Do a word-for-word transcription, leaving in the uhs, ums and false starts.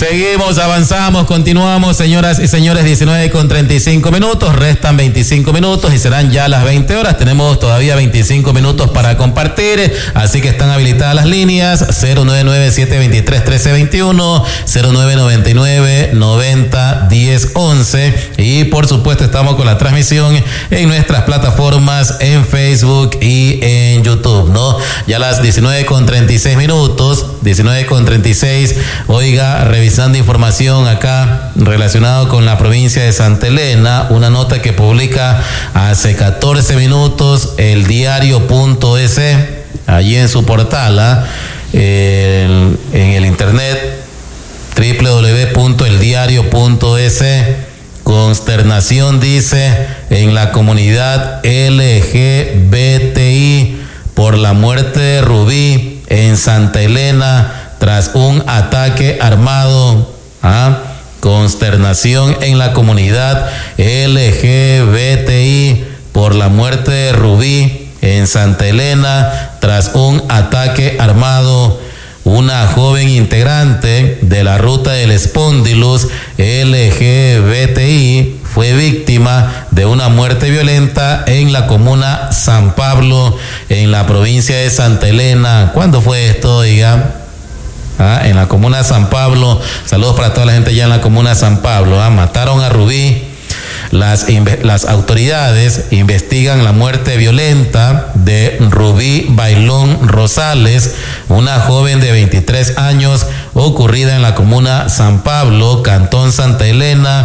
Seguimos, avanzamos, continuamos, señoras y señores, diecinueve con treinta y cinco minutos, restan veinticinco minutos y serán ya las veinte horas. Tenemos todavía veinticinco minutos para compartir, así que están habilitadas las líneas cero nueve nueve siete dos tres uno tres dos uno, cero nueve nueve nueve noventa diez once, y por supuesto estamos con la transmisión en nuestras plataformas en Facebook y en YouTube, ¿no? Ya las diecinueve con treinta y seis minutos, diecinueve con treinta y seis, oiga, revisando información acá relacionado con la provincia de Santa Elena, una nota que publica hace catorce minutos el diario.es, allí en su portal, ¿eh? el, en el internet doble u doble u doble u punto el diario punto es. Consternación, dice, en la comunidad L G B T I por la muerte de Rubí en Santa Elena tras un ataque armado. ¿Ah? Consternación en la comunidad L G B T I por la muerte de Rubí en Santa Elena tras un ataque armado. Una joven integrante de la ruta del Espóndilus L G B T I fue víctima de una muerte violenta en la comuna San Pablo, en la provincia de Santa Elena. ¿Cuándo fue esto, oiga? Ah, en la comuna San Pablo. Saludos para toda la gente ya en la comuna San Pablo. Ah, mataron a Rubí. Las, las autoridades investigan la muerte violenta de Rubí Bailón Rosales, una joven de veintitrés años ocurrida en la comuna San Pablo, Cantón Santa Elena,